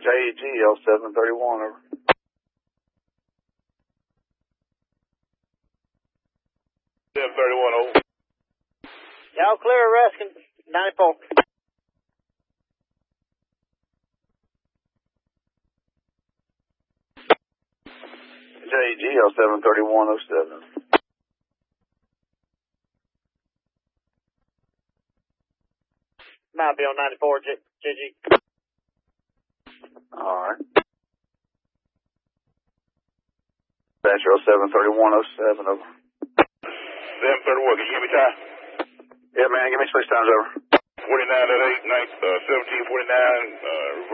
JGL 731 over. Over. Y'all clear Ruskin 94. JGL 73107. Might be on 94, JG. Alright. Dispatcher 73107 over. 731, can you give me time? Yeah, man, give me 6 times over. 49 at 8, 1749,